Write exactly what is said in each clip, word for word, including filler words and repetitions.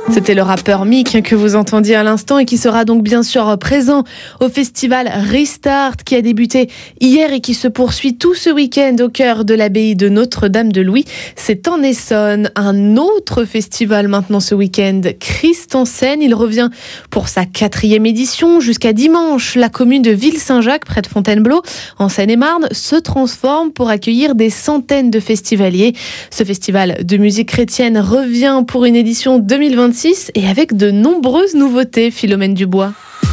C'était le rappeur Meek que vous entendiez à l'instant et qui sera donc bien sûr présent au festival Restart qui a débuté hier et qui se poursuit tout ce week-end au cœur de l'abbaye de Notre-Dame-de-Louis. C'est en Essonne. Un autre festival maintenant ce week-end, Christ en scène. Il revient pour sa quatrième édition jusqu'à dimanche. La commune de Ville-Saint-Jacques, près de Fontainebleau, en Seine-et-Marne, se transforme pour accueillir des centaines de festivaliers. Ce festival de musique chrétienne revient pour une édition deux mille vingt-six et avec de nombreuses nouveautés, Philomène Dubois.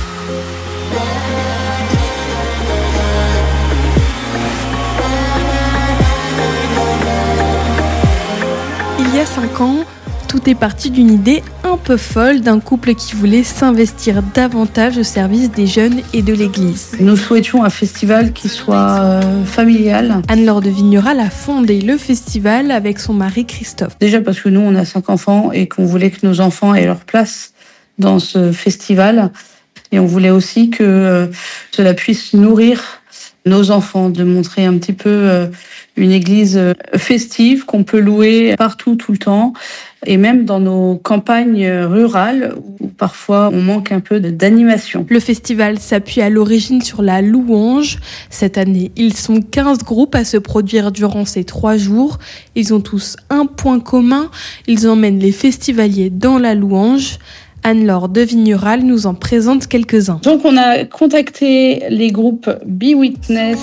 Il y a cinq ans, tout est parti d'une idée un peu folle d'un couple qui voulait s'investir davantage au service des jeunes et de l'église. Nous souhaitions un festival qui soit euh, familial. Anne-Laure de Vigneral a fondé le festival avec son mari Christophe. Déjà parce que nous, on a cinq enfants et qu'on voulait que nos enfants aient leur place dans ce festival. Et on voulait aussi que euh, cela puisse nourrir nos enfants, de montrer un petit peu euh, une église festive qu'on peut louer partout, tout le temps, et même dans nos campagnes rurales où parfois on manque un peu d'animation. Le festival s'appuie à l'origine sur la louange. Cette année, ils sont quinze groupes à se produire durant ces trois jours. Ils ont tous un point commun, ils emmènent les festivaliers dans la louange. Anne-Laure de Vigneral nous en présente quelques-uns. Donc on a contacté les groupes Be Witness